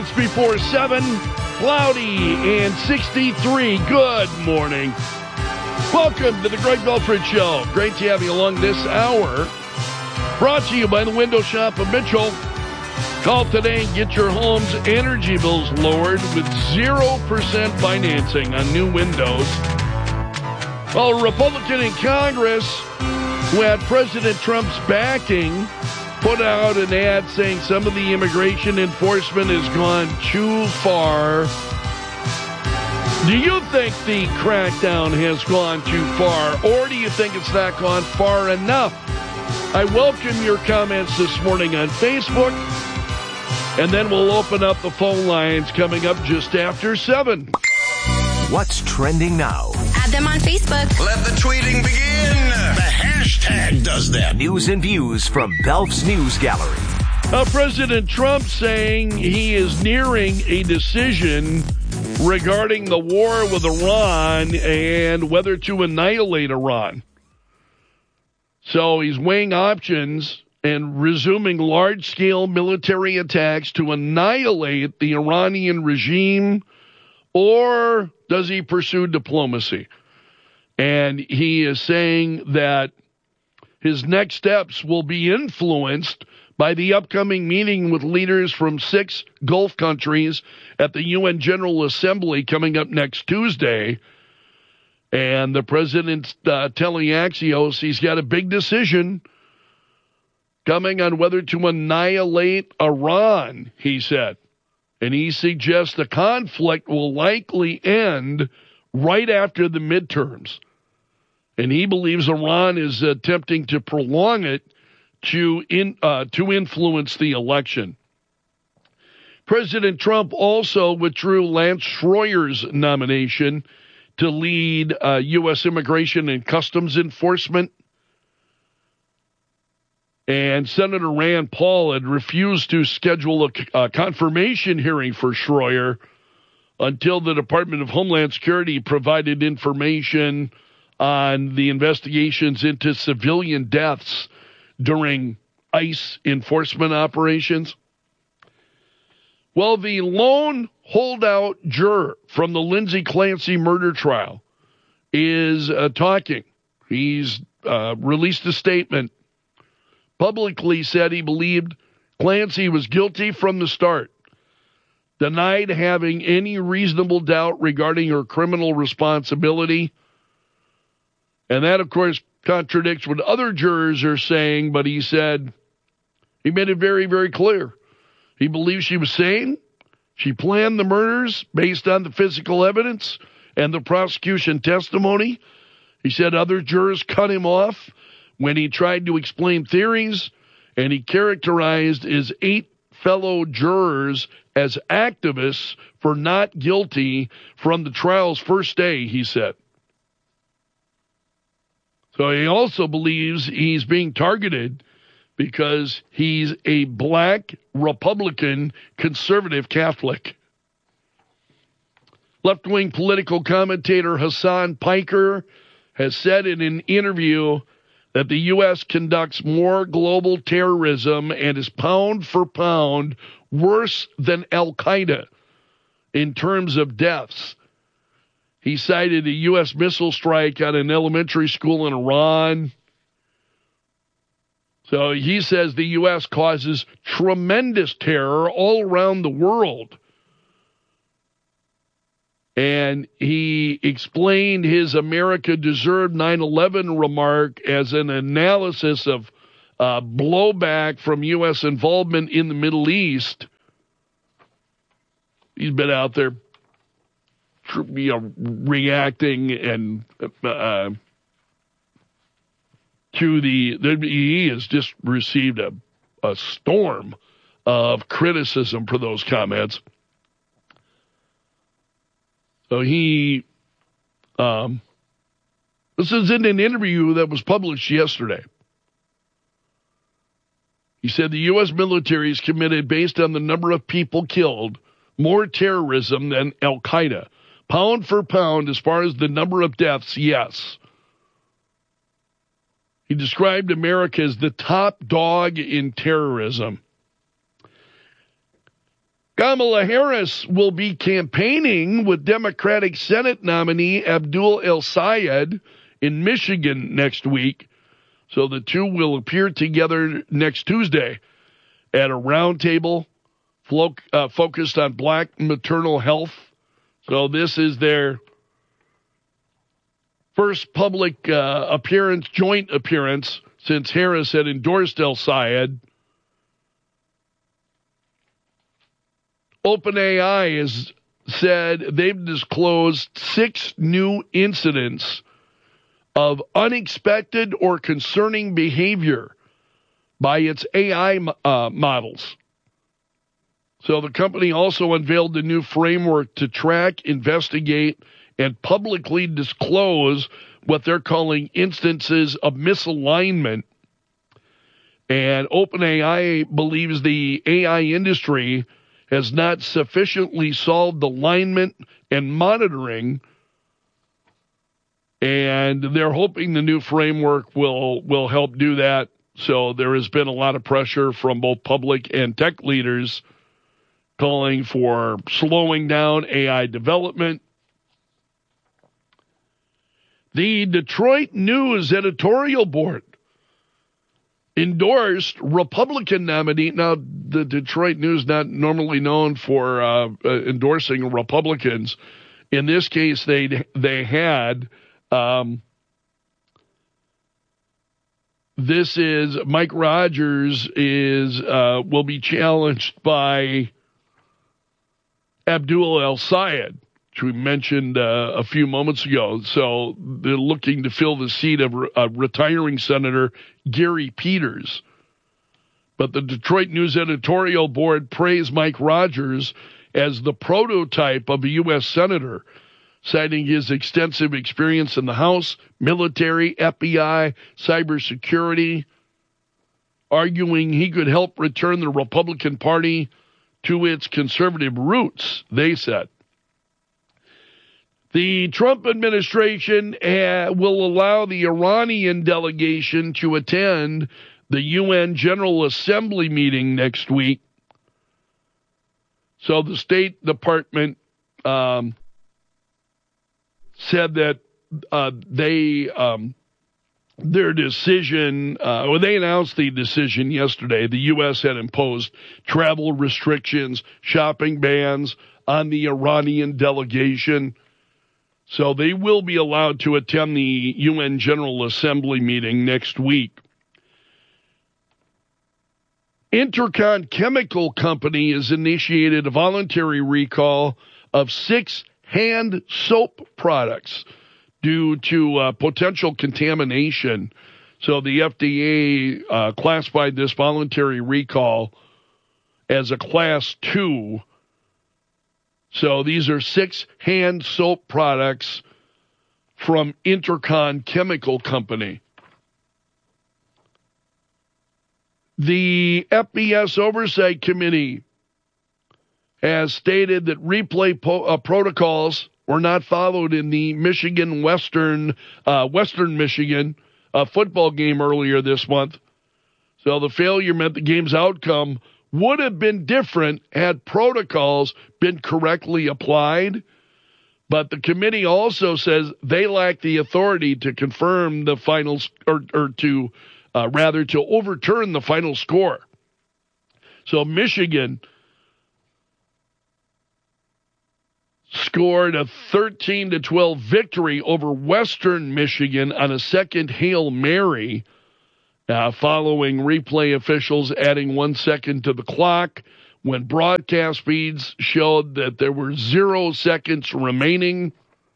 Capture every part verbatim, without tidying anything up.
minutes before seven, cloudy and sixty-three. Good morning. Welcome to the Greg Belford Show. Great to have you along this hour. Brought to you by the Window Shop of Mitchell. Call today and get your home's energy bills lowered with zero percent financing on new windows. Well, a Republican in Congress who had President Trump's backing put out an ad saying some of the immigration enforcement has gone too far. Do you think the crackdown has gone too far, or do you think it's not gone far enough? I welcome your comments this morning on Facebook, and then we'll open up the phone lines coming up just after seven. What's trending now? Add them on Facebook. Let the tweeting begin. The hashtag does that. News and views from Belf's News Gallery. Uh, President Trump saying he is nearing a decision regarding the war with Iran and whether to annihilate Iran. So he's weighing options and resuming large-scale military attacks to annihilate the Iranian regime, or does he pursue diplomacy? And he is saying that his next steps will be influenced by the upcoming meeting with leaders from six Gulf countries at the U N General Assembly coming up next Tuesday. And the president's uh, telling Axios he's got a big decision coming on whether to annihilate Iran, he said. And he suggests the conflict will likely end right after the midterms. And he believes Iran is attempting to prolong it to in, uh, to influence the election. President Trump also withdrew Lance Schroyer's nomination to lead uh, U S Immigration and Customs Enforcement. And Senator Rand Paul had refused to schedule a, a confirmation hearing for Schroyer until the Department of Homeland Security provided information on the investigations into civilian deaths during ICE enforcement operations. Well, the lone holdout juror from the Lindsay Clancy murder trial is uh, talking. He's uh, released a statement, publicly said he believed Clancy was guilty from the start, denied having any reasonable doubt regarding her criminal responsibility. And that, of course, contradicts what other jurors are saying, but he said, he made it very, very clear. He believes she was sane. She planned the murders based on the physical evidence and the prosecution testimony. He said other jurors cut him off when he tried to explain theories, and he characterized his eight fellow jurors as activists for not guilty from the trial's first day, he said. So he also believes he's being targeted because he's a black Republican conservative Catholic. Left-wing political commentator Hassan Piker has said in an interview that the U S conducts more global terrorism and is pound for pound worse than Al-Qaeda in terms of deaths. He cited a U S missile strike on an elementary school in Iran. So he says the U S causes tremendous terror all around the world. And he explained his America deserved nine eleven remark as an analysis of uh, blowback from U S involvement in the Middle East. He's been out there, you know, reacting and uh, to the, the he has just received a, a storm of criticism for those comments. So he, um, this is in an interview that was published yesterday. He said the U S military is committed, based on the number of people killed, more terrorism than Al-Qaeda. Pound for pound, as far as the number of deaths, yes. He described America as the top dog in terrorism. Kamala Harris will be campaigning with Democratic Senate nominee Abdul El-Sayed in Michigan next week. So the two will appear together next Tuesday at a roundtable flo- uh, focused on black maternal health. So this is their first public uh, appearance, joint appearance, since Harris had endorsed El-Sayed. OpenAI has said they've disclosed six new incidents of unexpected or concerning behavior by its A I uh, models. So the company also unveiled a new framework to track, investigate, and publicly disclose what they're calling instances of misalignment. And OpenAI believes the A I industry has not sufficiently solved alignment and monitoring, and they're hoping the new framework will, will help do that. So there has been a lot of pressure from both public and tech leaders calling for slowing down A I development. The Detroit News editorial board endorsed Republican nominee. Now, the Detroit News not normally known for uh, uh, endorsing Republicans. In this case, they they had. Um, this is Mike Rogers is uh, will be challenged by Abdul El-Sayed, which we mentioned uh, a few moments ago. So they're looking to fill the seat of uh, retiring Senator Gary Peters. But the Detroit News editorial board praised Mike Rogers as the prototype of a U S senator, citing his extensive experience in the House, military, F B I, cybersecurity, arguing he could help return the Republican Party to its conservative roots, they said. The Trump administration uh, will allow the Iranian delegation to attend the U N General Assembly meeting next week. So the State Department um, said that uh, they um, their decision, uh, or they announced the decision yesterday. The U S had imposed travel restrictions, shopping bans on the Iranian delegation. So they will be allowed to attend the U N General Assembly meeting next week. Intercon Chemical Company has initiated a voluntary recall of six hand soap products due to uh, potential contamination. So the F D A uh, classified this voluntary recall as a class two. So these are six hand soap products from Intercon Chemical Company. The F B S Oversight Committee has stated that replay po- uh, protocols were not followed in the Michigan Western, uh, Western Michigan uh, football game earlier this month. So the failure meant the game's outcome would have been different had protocols been correctly applied. But the committee also says they lack the authority to confirm the finals, or, or to uh, rather to overturn the final score. So Michigan scored a thirteen to twelve victory over Western Michigan on a second Hail Mary, uh, following replay officials adding one second to the clock when broadcast feeds showed that there were zero seconds remaining.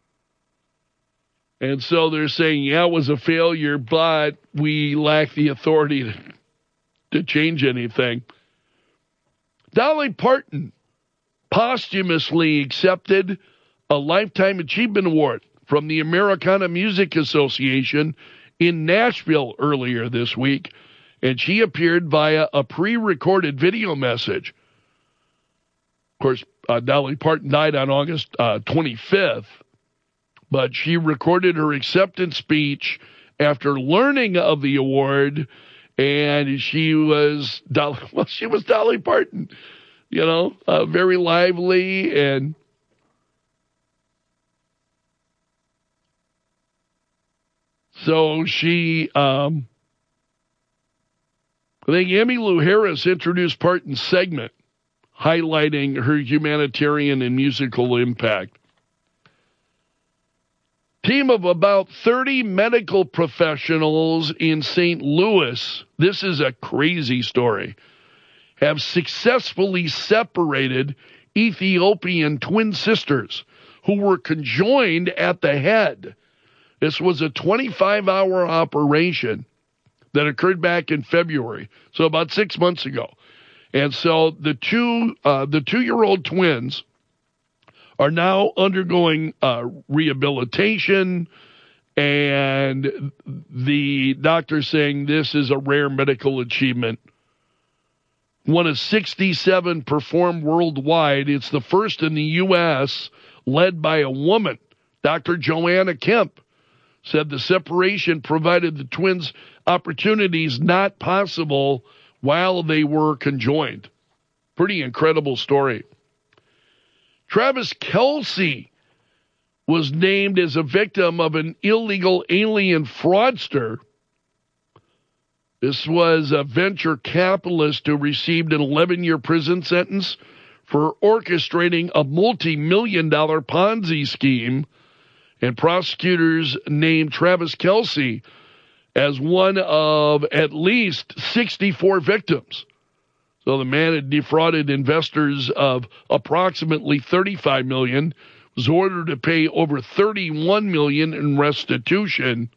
And so they're saying, yeah, it was a failure, but we lack the authority to, to change anything. Dolly Parton posthumously accepted a Lifetime Achievement Award from the Americana Music Association in Nashville earlier this week, and she appeared via a pre-recorded video message. Of course, uh, Dolly Parton died on August uh, twenty-fifth, but she recorded her acceptance speech after learning of the award, and she was Dolly, well, she was Dolly Parton. you know, uh, very lively and so she, um, I think Emmylou Harris introduced Parton's segment highlighting her humanitarian and musical impact. Team of about thirty medical professionals in Saint Louis, this is a crazy story, have successfully separated Ethiopian twin sisters who were conjoined at the head. This was a twenty-five hour operation that occurred back in February, so about six months ago. And so the two uh, the two-year-old twins are now undergoing uh, rehabilitation, and the doctor's saying this is a rare medical achievement. One of sixty-seven performed worldwide. It's the first in the U S led by a woman. Doctor Joanna Kemp said the separation provided the twins opportunities not possible while they were conjoined. Pretty incredible story. Travis Kelce was named as a victim of an illegal alien fraudster. This was a venture capitalist who received an eleven-year prison sentence for orchestrating a multi-million dollar Ponzi scheme, and prosecutors named Travis Kelce as one of at least sixty-four victims. So the man had defrauded investors of approximately thirty-five million dollars, was ordered to pay over thirty-one million dollars in restitution,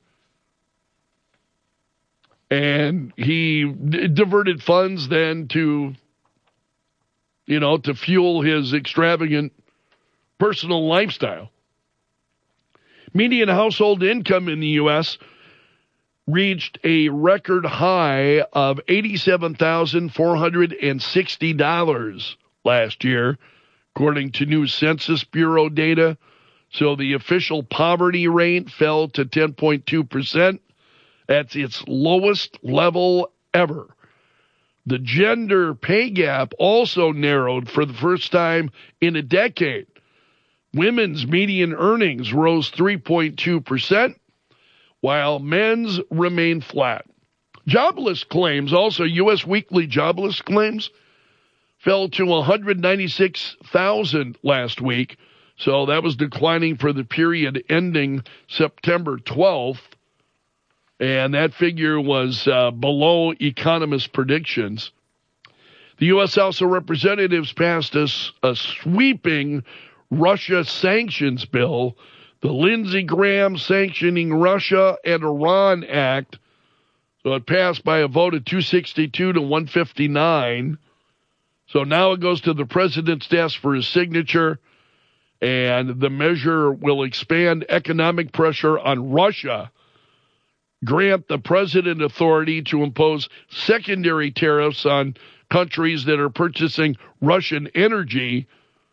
and he d- diverted funds then to, you know, to fuel his extravagant personal lifestyle. Median household income in the U S reached a record high of eighty-seven thousand four hundred sixty dollars last year, according to new Census Bureau data. So the official poverty rate fell to ten point two percent. That's its lowest level ever. The gender pay gap also narrowed for the first time in a decade. Women's median earnings rose three point two percent, while men's remained flat. Jobless claims, also U S weekly jobless claims, fell to one hundred ninety-six thousand last week, so that was declining for the period ending September twelfth, and that figure was uh, below economists' predictions. The U S House of Representatives passed a, a sweeping Russia sanctions bill, the Lindsey Graham Sanctioning Russia and Iran Act. So it passed by a vote of two sixty-two to one fifty-nine. So now it goes to the president's desk for his signature, and the measure will expand economic pressure on Russia, grant the president authority to impose secondary tariffs on countries that are purchasing Russian energy,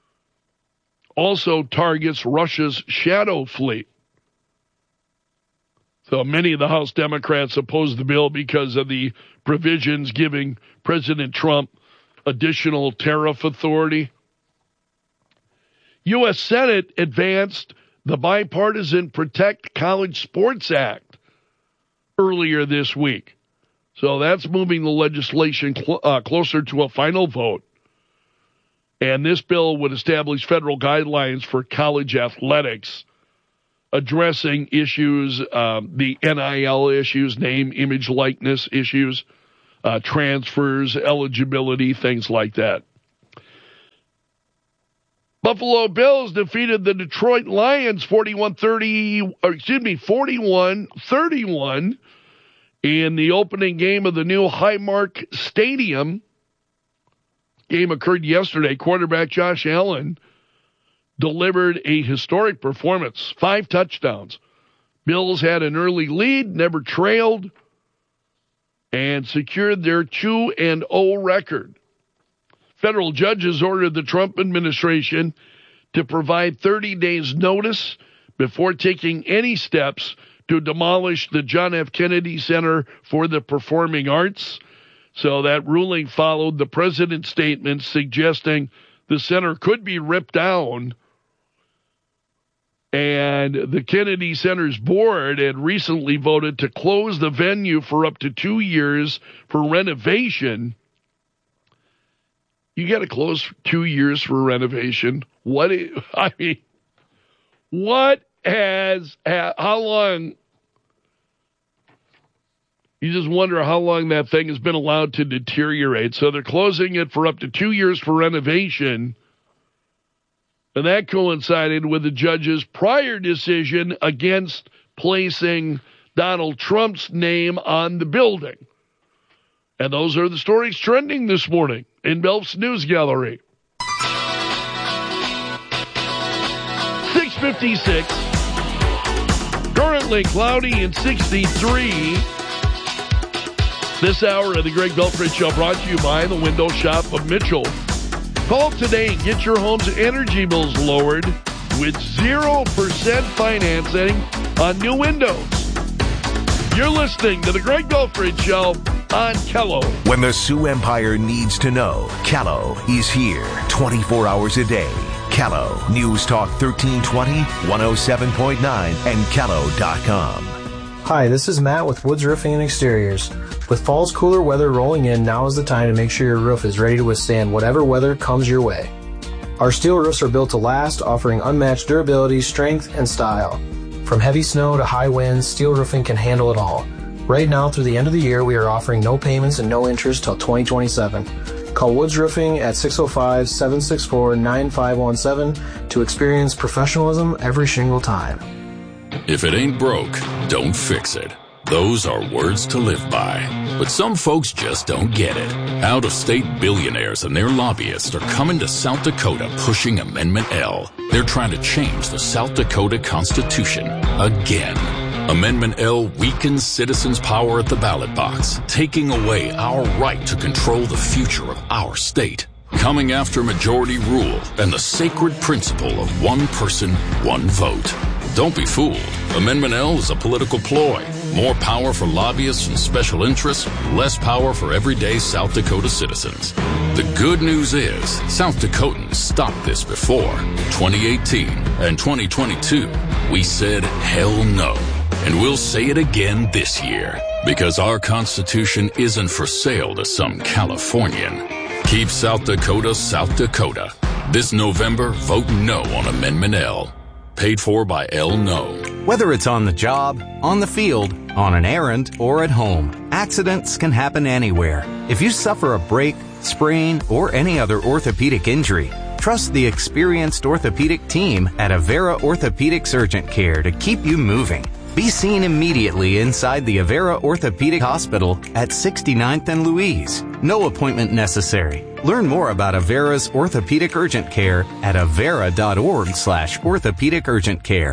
also targets Russia's shadow fleet. So many of the House Democrats opposed the bill because of the provisions giving President Trump additional tariff authority. U S Senate advanced the Bipartisan Protect College Sports Act earlier this week. So that's moving the legislation cl- uh, closer to a final vote. And this bill would establish federal guidelines for college athletics, addressing issues, um, the N I L issues, name, image, likeness issues, uh, transfers, eligibility, things like that. Buffalo Bills defeated the Detroit Lions forty-one thirty, or excuse me, forty-one thirty-one in the opening game of the new Highmark Stadium. Game occurred yesterday. Quarterback Josh Allen delivered a historic performance, five touchdowns. Bills had an early lead, never trailed, and secured their two and oh record. Federal judges ordered the Trump administration to provide thirty days notice before taking any steps to demolish the John F. Kennedy Center for the Performing Arts. So that ruling followed the president's statement suggesting the center could be ripped down. And the Kennedy Center's board had recently voted to close the venue for up to two years for renovation. You got to close for two years for renovation. What, I mean, what has, how long, you just wonder how long that thing has been allowed to deteriorate. So they're closing it for up to two years for renovation. And that coincided with the judge's prior decision against placing Donald Trump's name on the building. And those are the stories trending this morning in Belf's News Gallery. six fifty-six. Currently cloudy and sixty-three. This hour of the Greg Belfry Show brought to you by the Window Shop of Mitchell. Call today and get your home's energy bills lowered with zero percent financing on new windows. You're listening to the Greg Belfry Show on Kello. When the Sioux Empire needs to know, Kello is here twenty-four hours a day. Kello, News Talk thirteen twenty, one oh seven point nine, and kello dot com. Hi, this is Matt with Woods Roofing and Exteriors. With fall's cooler weather rolling in, now is the time to make sure your roof is ready to withstand whatever weather comes your way. Our steel roofs are built to last, offering unmatched durability, strength, and style. From heavy snow to high winds, steel roofing can handle it all. Right now, through the end of the year, we are offering no payments and no interest till twenty twenty-seven. Call Woods Roofing at six oh five, seven six four, nine five one seven to experience professionalism every shingle time. If it ain't broke, don't fix it. Those are words to live by. But some folks just don't get it. Out-of-state billionaires and their lobbyists are coming to South Dakota pushing Amendment L. They're trying to change the South Dakota Constitution again. Amendment L weakens citizens' power at the ballot box, taking away our right to control the future of our state. Coming after majority rule and the sacred principle of one person, one vote. Don't be fooled. Amendment L is a political ploy. More power for lobbyists and special interests, less power for everyday South Dakota citizens. The good news is, South Dakotans stopped this before. twenty eighteen and twenty twenty-two, we said hell no. And we'll say it again this year. Because our Constitution isn't for sale to some Californian. Keep South Dakota, South Dakota. This November, vote no on Amendment L. Paid for by L No. Whether it's on the job, on the field, on an errand, or at home, accidents can happen anywhere. If you suffer a break, sprain, or any other orthopedic injury, trust the experienced orthopedic team at Avera Orthopedics Urgent Care to keep you moving. Be seen immediately inside the Avera Orthopedic Hospital at sixty-ninth and Louise. No appointment necessary. Learn more about Avera's Orthopedic Urgent Care at avera.org slash orthopedic urgent care.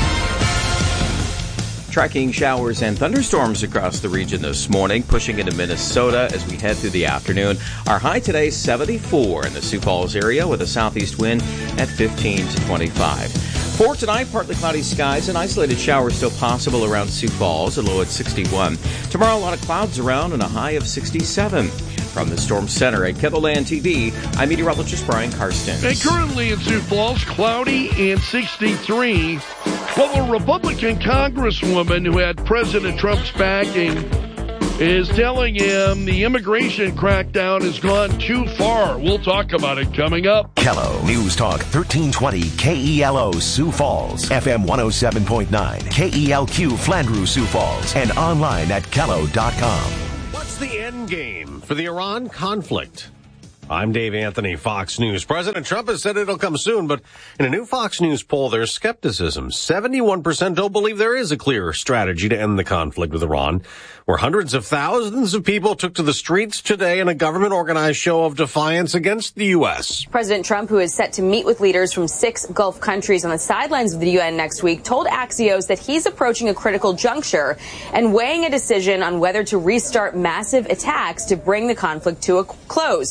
Tracking showers and thunderstorms across the region this morning, pushing into Minnesota as we head through the afternoon. Our high today, seventy-four in the Sioux Falls area with a southeast wind at fifteen to twenty-five. For tonight, partly cloudy skies and isolated showers still possible around Sioux Falls, a low at sixty-one. Tomorrow, a lot of clouds around and a high of sixty-seven. From the Storm Center at Kettleland T V, I'm meteorologist Brian Karsten. And currently in Sioux Falls, cloudy and sixty-three. Well, a Republican congresswoman who had President Trump's backing is telling him the immigration crackdown has gone too far. We'll talk about it coming up. Kello, News Talk thirteen twenty, K E L O Sioux Falls, F M one oh seven point nine, K E L Q Flandreau Sioux Falls, and online at kello dot com. What's the end game for the Iran conflict? I'm Dave Anthony, Fox News. President Trump has said it'll come soon, but in a new Fox News poll, there's skepticism. seventy-one percent don't believe there is a clear strategy to end the conflict with Iran, where hundreds of thousands of people took to the streets today in a government-organized show of defiance against the U S. President Trump, who is set to meet with leaders from six Gulf countries on the sidelines of the U N next week, told Axios that he's approaching a critical juncture and weighing a decision on whether to restart massive attacks to bring the conflict to a close. He said, quote,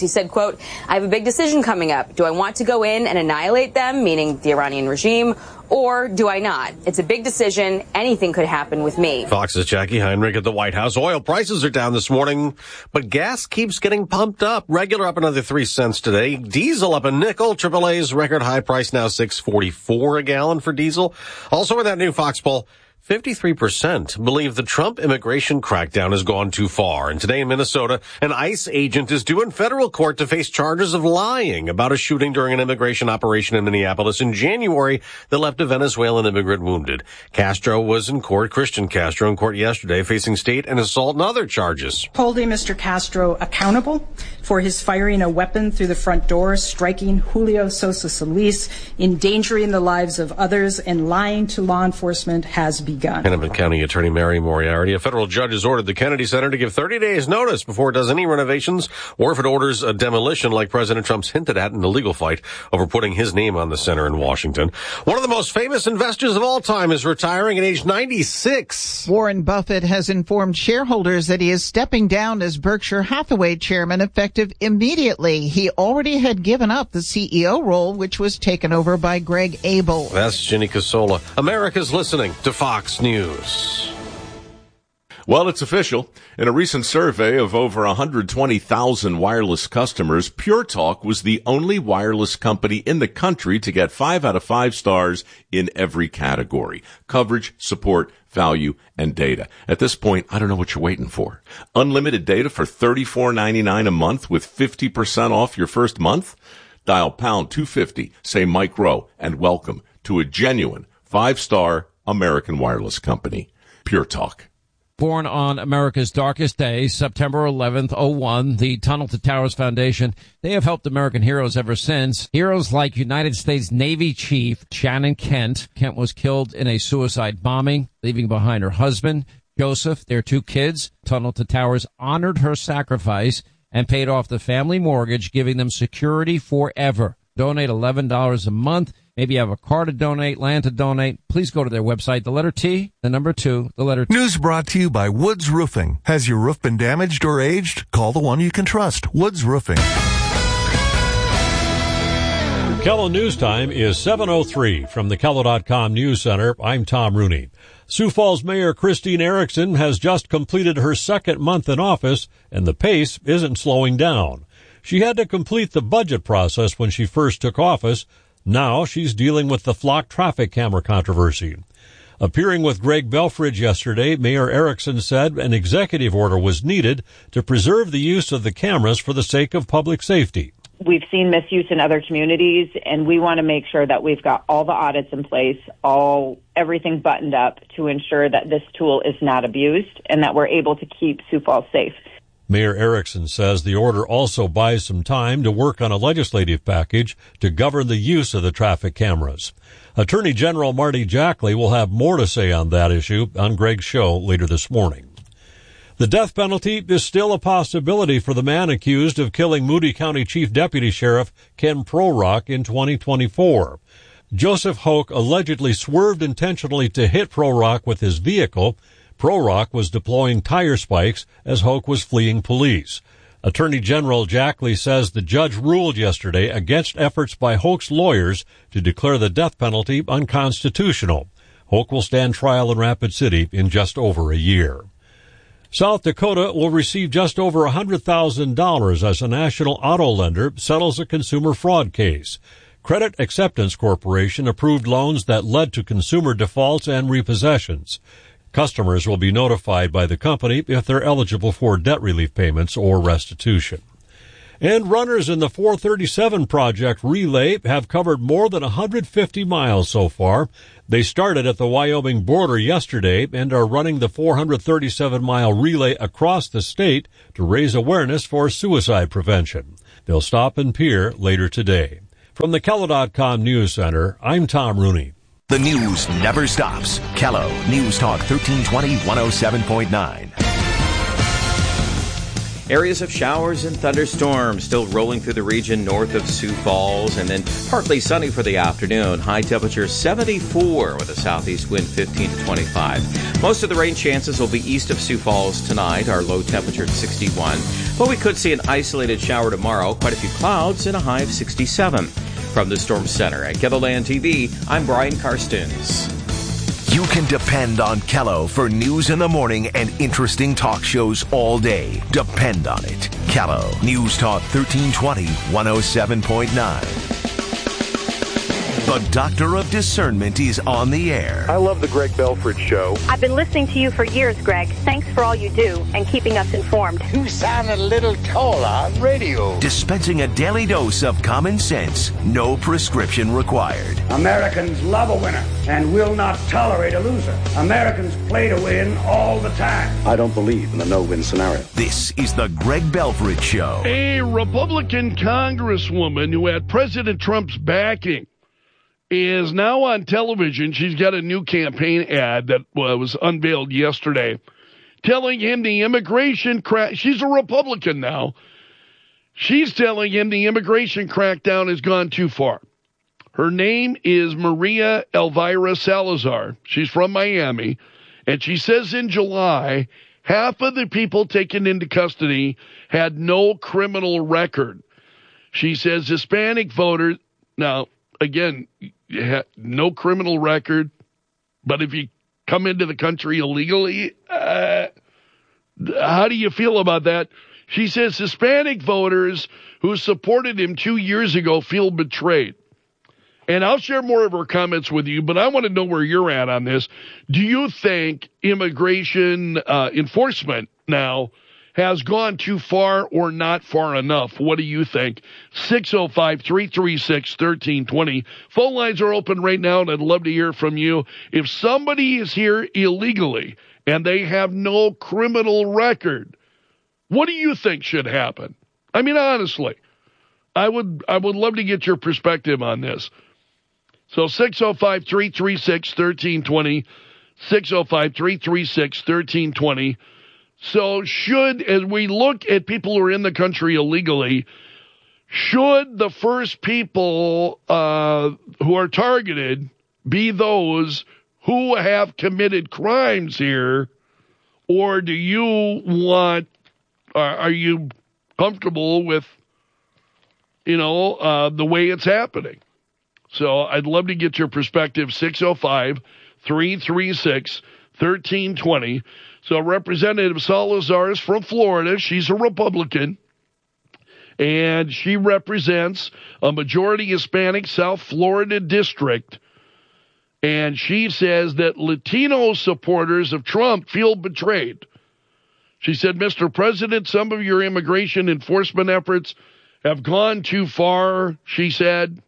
quote, I have a big decision coming up. Do I want to go in and annihilate them, meaning the Iranian regime, or do I not? It's a big decision. Anything could happen with me. Fox's Jackie Heinrich at the White House. Oil prices are down this morning, but gas keeps getting pumped up. Regular up another three cents today. Diesel up a nickel. triple A's record high price now six forty-four a gallon for diesel. Also with that new Fox poll, fifty-three percent believe the Trump immigration crackdown has gone too far. And today in Minnesota, an ICE agent is due in federal court to face charges of lying about a shooting during an immigration operation in Minneapolis in January that left a Venezuelan immigrant wounded. Castro was in court, Christian Castro in court yesterday, facing state and assault and other charges. Holding Mister Castro accountable for his firing a weapon through the front door, striking Julio Sosa Solis, endangering the lives of others, and lying to law enforcement has begun. Hennepin County Attorney Mary Moriarty. A federal judge has ordered the Kennedy Center to give thirty days notice before it does any renovations or if it orders a demolition like President Trump's hinted at in the legal fight over putting his name on the center in Washington. One of the most famous investors of all time is retiring at age ninety-six. Warren Buffett has informed shareholders that he is stepping down as Berkshire Hathaway chairman effective immediately. He already had given up the C E O role, which was taken over by Greg Abel. That's Ginny Casola. America's listening to Fox News. Well, it's official. In a recent survey of over one hundred twenty thousand wireless customers, Pure Talk was the only wireless company in the country to get five out of five stars in every category: coverage, support, value, and data. At this point, I don't know what you're waiting for. Unlimited data for thirty-four ninety-nine a month with fifty percent off your first month? Dial pound two fifty, say Mike Rowe, and welcome to a genuine five-star American wireless company. Pure Talk. Born on America's darkest day, September eleventh, oh one, the Tunnel to Towers Foundation, they have helped American heroes ever since. Heroes like United States Navy Chief Shannon Kent. Kent was killed in a suicide bombing, leaving behind her husband, Joseph, their two kids. Tunnel to Towers honored her sacrifice and paid off the family mortgage, giving them security forever. Donate eleven dollars a month. Maybe you have a car to donate, land to donate. Please go to their website, the letter T, the number two, the letter T. News brought to you by Woods Roofing. Has your roof been damaged or aged? Call the one you can trust, Woods Roofing. Kello News Time is seven oh three. From the Kello dot com News Center, I'm Tom Rooney. Sioux Falls Mayor Christine Erickson has just completed her second month in office, and the pace isn't slowing down. She had to complete the budget process when she first took office. Now she's dealing with the flock traffic camera controversy. Appearing with Greg Belfridge yesterday, Mayor Erickson said an executive order was needed to preserve the use of the cameras for the sake of public safety. We've seen misuse in other communities, and we want to make sure that we've got all the audits in place, all everything buttoned up to ensure that this tool is not abused and that we're able to keep Sioux Falls safe. Mayor Erickson says the order also buys some time to work on a legislative package to govern the use of the traffic cameras. Attorney General Marty Jackley will have more to say on that issue on Greg's show later this morning. The death penalty is still a possibility for the man accused of killing Moody County Chief Deputy Sheriff Ken Prorock in twenty twenty-four. Joseph Hoke allegedly swerved intentionally to hit Prorock with his vehicle. Prorock was deploying tire spikes as Hoke was fleeing police. Attorney General Jackley says the judge ruled yesterday against efforts by Hoke's lawyers to declare the death penalty unconstitutional. Hoke will stand trial in Rapid City in just over a year. South Dakota will receive just over one hundred thousand dollars as a national auto lender settles a consumer fraud case. Credit Acceptance Corporation approved loans that led to consumer defaults and repossessions. Customers will be notified by the company if they're eligible for debt relief payments or restitution. And runners in the four thirty-seven Project Relay have covered more than one hundred fifty miles so far. They started at the Wyoming border yesterday and are running the four hundred thirty-seven mile relay across the state to raise awareness for suicide prevention. They'll stop in Pierre later today. From the Kello dot com News Center, I'm Tom Rooney. The news never stops. Kello News Talk thirteen twenty, one oh seven point nine. Areas of showers and thunderstorms still rolling through the region north of Sioux Falls, and then partly sunny for the afternoon. High temperature seventy-four with a southeast wind fifteen to twenty-five. Most of the rain chances will be east of Sioux Falls tonight. Our low temperature at sixty-one. Well, we could see an isolated shower tomorrow. Quite a few clouds and a high of sixty-seven. From the Storm Center at KELOLAND T V, I'm Brian Karstens. You can depend on Kello for news in the morning and interesting talk shows all day. Depend on it. Kello News Talk thirteen twenty, one oh seven point nine. The Doctor of Discernment is on the air. I love the Greg Belford Show. I've been listening to you for years, Greg. Thanks for all you do and keeping us informed. You sound a little tall on radio. Dispensing a daily dose of common sense, no prescription required. Americans love a winner and will not tolerate a loser. Americans play to win all the time. I don't believe in the no-win scenario. This is the Greg Belford Show. A Republican congresswoman who had President Trump's backing is now on television. She's got a new campaign ad that was unveiled yesterday telling him the immigration crack. She's a Republican now. She's telling him the immigration crackdown has gone too far. Her name is Maria Elvira Salazar. She's from Miami. And she says in July, half of the people taken into custody had no criminal record. She says Hispanic voters, now, again, no criminal record, but if you come into the country illegally, uh, how do you feel about that? She says Hispanic voters who supported him two years ago feel betrayed. And I'll share more of her comments with you, but I want to know where you're at on this. Do you think immigration uh, enforcement now has gone too far or not far enough? What do you think? six oh five, three three six, one three two zero. Phone lines are open right now, and I'd love to hear from you. If somebody is here illegally and they have no criminal record, what do you think should happen? I mean, honestly, I would I would love to get your perspective on this. So six oh five, three three six, one three two zero, six oh five, three three six, one three two zero. So should, as we look at people who are in the country illegally, should the first people uh, who are targeted be those who have committed crimes here, or do you want, uh, are you comfortable with, you know, uh, the way it's happening? So I'd love to get your perspective, six oh five, three three six, one three two zero. So Representative Salazar is from Florida. She's a Republican, and she represents a majority Hispanic South Florida district. And she says that Latino supporters of Trump feel betrayed. She said, Mister President, some of your immigration enforcement efforts have gone too far, she said.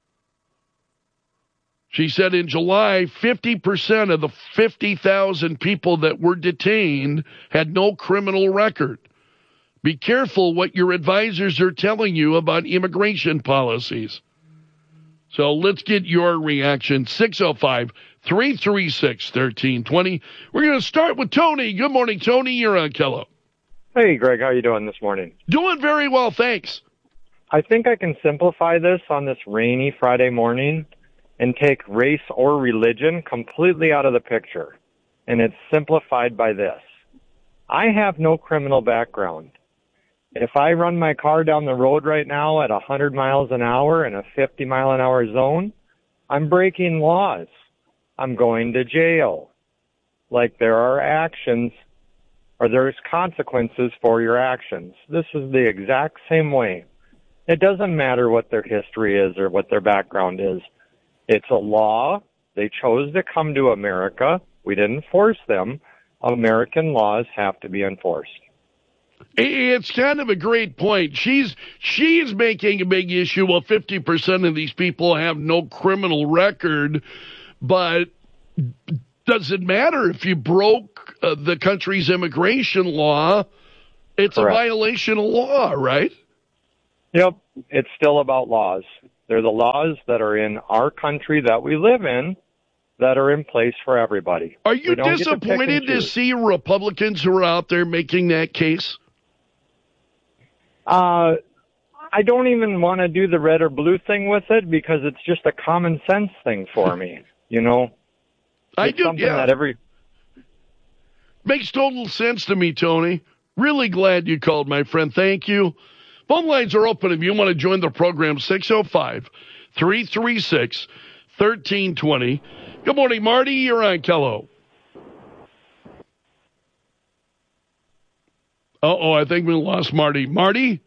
She said in July, fifty percent of the fifty thousand people that were detained had no criminal record. Be careful what your advisors are telling you about immigration policies. So let's get your reaction. six oh five, three three six, one three two zero. We're going to start with Tony. Good morning, Tony. You're on Kello. Hey, Greg. How are you doing this morning? Doing very well, thanks. I think I can simplify this on this rainy Friday morning and take race or religion completely out of the picture. And it's simplified by this. I have no criminal background. If I run my car down the road right now at one hundred miles an hour in a fifty mile an hour zone, I'm breaking laws. I'm going to jail. Like there are actions or there's consequences for your actions. This is the exact same way. It doesn't matter what their history is or what their background is. It's a law. They chose to come to America. We didn't force them. American laws have to be enforced. It's kind of a great point. She's she's making a big issue. Well, fifty percent of these people have no criminal record, but does it matter if you broke uh, the country's immigration law? It's Correct. A violation of law, right? Yep. It's still about laws. They're the laws that are in our country that we live in that are in place for everybody. Are you disappointed to, to see Republicans who are out there making that case? Uh, I don't even want to do the red or blue thing with it because it's just a common sense thing for me. You know, it's I do. Something Yeah. that every makes total sense to me, Tony. Really glad you called, my friend. Thank you. Phone lines are open if you want to join the program, six oh five, three three six, one three two zero. Good morning, Marty. You're on Kello. Uh-oh, I think we lost Marty. Marty?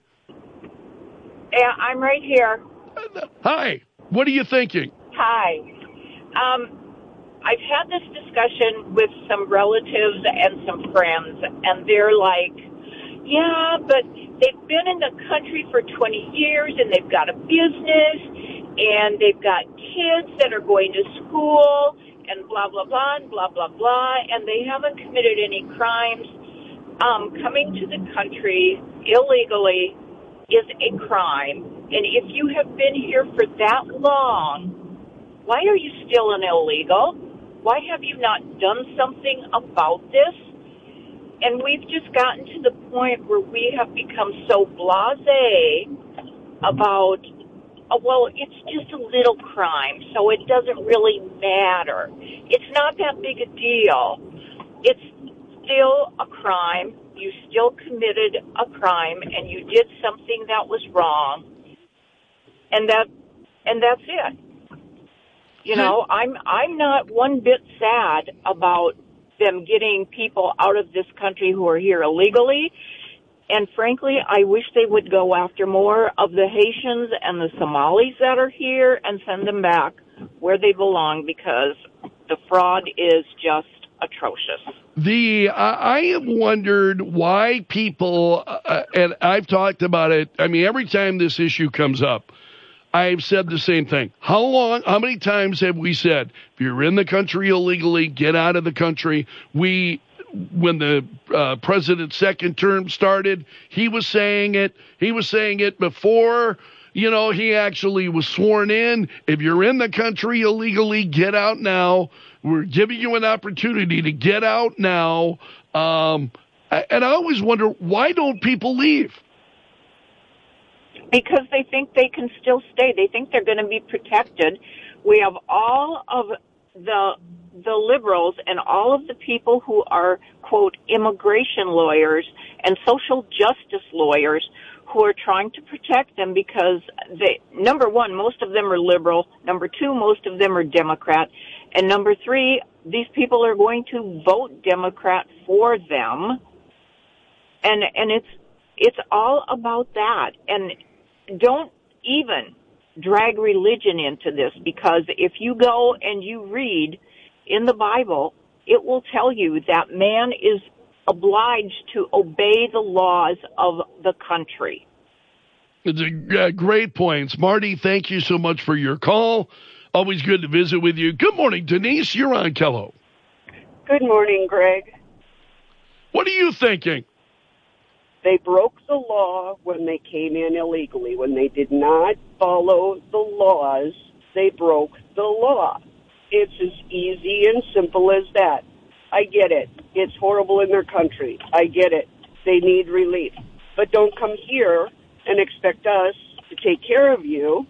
Yeah, I'm right here. Hi. What are you thinking? Hi. Um, I've had this discussion with some relatives and some friends, and they're like, yeah, but they've been in the country for twenty years, and they've got a business, and they've got kids that are going to school, and blah, blah, blah, and blah, blah, blah, and they haven't committed any crimes. Um, coming to the country illegally is a crime, and if you have been here for that long, why are you still an illegal? Why have you not done something about this? And we've just gotten to the point where we have become so blasé about, oh, well, it's just a little crime, so it doesn't really matter. It's not that big a deal. It's still a crime. You still committed a crime, and you did something that was wrong, and that, and that's it. You know, I'm I'm not one bit sad about them getting people out of this country who are here illegally. And frankly, I wish they would go after more of the Haitians and the Somalis that are here and send them back where they belong, because the fraud is just atrocious. The uh, I have wondered why people, uh, and I've talked about it, I mean, every time this issue comes up, I've said the same thing. How long, how many times have we said, if you're in the country illegally, get out of the country? We, when the uh, president's second term started, he was saying it. He was saying it before, you know, he actually was sworn in. If you're in the country illegally, get out now. We're giving you an opportunity to get out now. Um, and I always wonder, why don't people leave? Because they think they can still stay. They think they're going to be protected. We have all of the the liberals and all of the people who are, quote, immigration lawyers and social justice lawyers who are trying to protect them because, they, number one, most of them are liberal. Number two, most of them are Democrat. And number three, these people are going to vote Democrat for them. And and it's it's all about that. And don't even drag religion into this, because if you go and you read in the Bible, it will tell you that man is obliged to obey the laws of the country. It's a uh, great points. Marty, thank you so much for your call. Always good to visit with you. Good morning, Denise. You're on Kello. Good morning, Greg. What are you thinking? They broke the law when they came in illegally. When they did not follow the laws, they broke the law. It's as easy and simple as that. I get it. It's horrible in their country. I get it. They need relief. But don't come here and expect us to take care of you.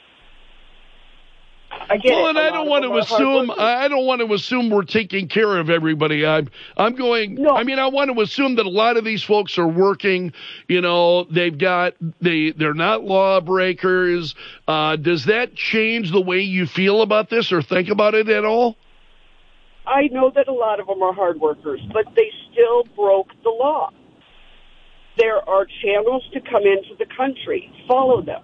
I get well, it. and I don't want to assume. I don't want to assume we're taking care of everybody. I'm. I'm going. No. I mean, I want to assume that a lot of these folks are working. You know, they've got. They. They're not lawbreakers. Uh, does that change the way you feel about this or think about it at all? I know that a lot of them are hard workers, but they still broke the law. There are channels to come into the country. Follow them.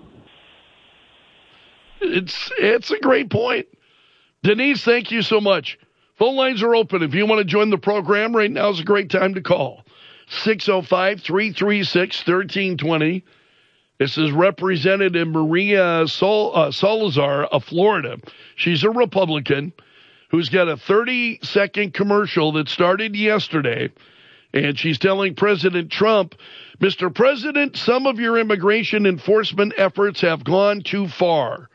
It's it's a great point. Denise, thank you so much. Phone lines are open. If you want to join the program, right now is a great time to call. six oh five, three three six, one three two zero. This is Representative Maria Sol, uh, Salazar of Florida. She's a Republican who's got a thirty-second commercial that started yesterday, and she's telling President Trump, Mister President, some of your immigration enforcement efforts have gone too far.